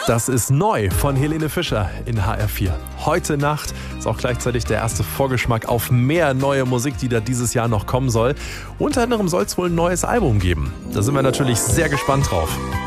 Das ist neu von Helene Fischer in HR4. Heute Nacht ist auch gleichzeitig der erste Vorgeschmack auf mehr neue Musik, die da dieses Jahr noch kommen soll. Unter anderem soll es wohl ein neues Album geben. Da sind wir natürlich sehr gespannt drauf.